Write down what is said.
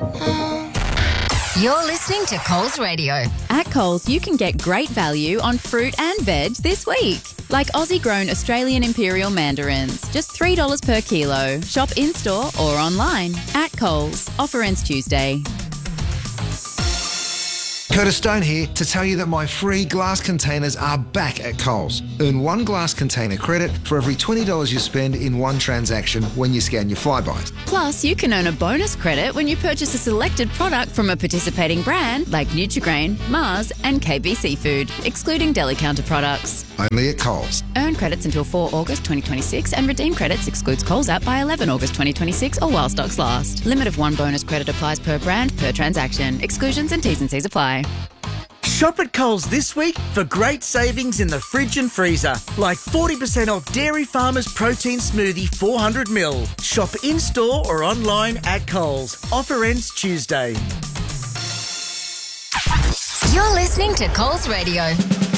You're listening to Coles Radio. At Coles, you can get great value on fruit and veg this week. Like Aussie-grown Australian Imperial mandarins, just $3 per kilo. Shop in-store or online. At Coles. Offer ends Tuesday. Curtis Stone here to tell you that my free glass containers are back at Coles. Earn one glass container credit for every $20 you spend in one transaction when you scan your Flybuys. Plus, you can earn a bonus credit when you purchase a selected product from a participating brand like Nutrigrain, Mars and KB Seafood, excluding deli counter products. Only at Coles. Earn credits until 4 August 2026 and redeem credits excludes Coles app by 11 August 2026 or while stocks last. Limit of one bonus credit applies per brand, per transaction. Exclusions and T's and C's apply. Shop at Coles this week for great savings in the fridge and freezer, like 40% off Dairy Farmers Protein Smoothie 400ml. Shop in-store or online at Coles. Offer ends Tuesday. You're listening to Coles Radio.